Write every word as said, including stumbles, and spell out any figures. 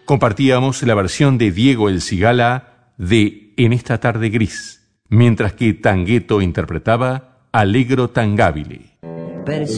Compartíamos la versión de Diego El Cigala de En esta tarde gris, mientras que Tangueto interpretaba Allegro tangabile.